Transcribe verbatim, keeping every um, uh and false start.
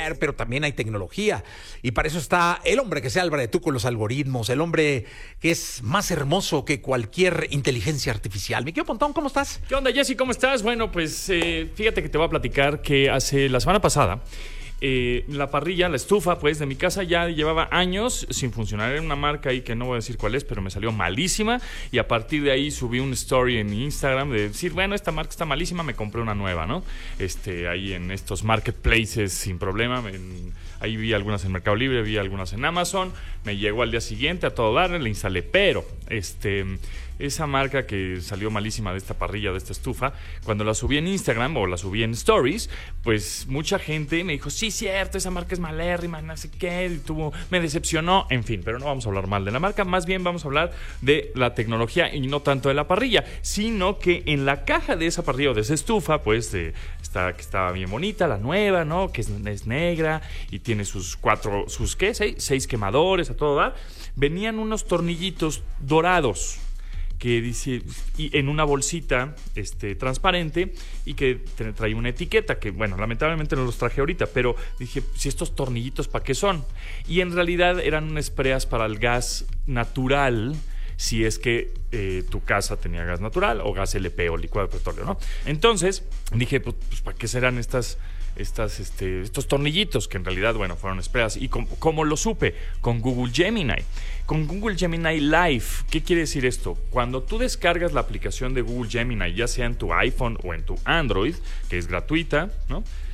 software, pero también hay tecnología. Y para eso está el hombre que se albra de tú con los algoritmos, el hombre que es más hermoso que cualquier inteligencia artificial. Mi querido Pontón, ¿cómo estás? ¿Qué onda, Jessy? ¿Cómo estás? Bueno, pues eh, fíjate que te voy a platicar que hace la semana pasada eh, la parrilla, la estufa, pues, de mi casa ya llevaba años sin funcionar. Era una marca ahí que no voy a decir cuál es, pero me salió malísima. Y a partir de ahí subí un story en mi Instagram de decir, bueno, esta marca está malísima, me compré una nueva, ¿no? Este, ahí en estos marketplaces sin problema. En, ahí vi algunas en Mercado Libre, vi algunas en Amazon. Me llegó al día siguiente a todo dar, le instalé. Pero, este... esa marca que salió malísima de esta parrilla, de esta estufa, cuando la subí en Instagram o la subí en Stories, pues mucha gente me dijo, sí, cierto, esa marca es malérrima, no sé qué, y tuvo, me decepcionó, en fin, pero no vamos a hablar mal de la marca, más bien vamos a hablar de la tecnología y no tanto de la parrilla, sino que en la caja de esa parrilla o de esa estufa, pues de, está, que estaba bien bonita, la nueva, ¿no? Que es, es negra y tiene sus cuatro, sus ¿qué? Seis, seis quemadores, a todo dar. Venían unos tornillitos dorados que dice, y en una bolsita este, transparente y que trae una etiqueta que, bueno, lamentablemente no los traje ahorita, pero dije, si estos tornillitos, ¿para qué son? Y en realidad eran unas preas para el gas natural, si es que eh, tu casa tenía gas natural o gas L P o licuado de petróleo, ¿no? Entonces dije, pues, pues ¿para qué serán estas... Estas, este, estos tornillitos que en realidad, bueno, fueron esperas? ¿Y cómo, cómo lo supe? Con Google Gemini. Con Google Gemini Live. ¿Qué quiere decir esto? Cuando tú descargas la aplicación de Google Gemini, ya sea en tu iPhone o en tu Android, que es gratuita, ¿no?